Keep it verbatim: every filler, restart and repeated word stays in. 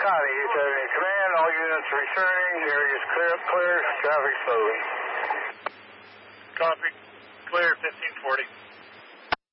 Copy. eight seventy command. All units returning. Area is clear. Clear. Traffic slowly. Copy. Clear. fifteen forty.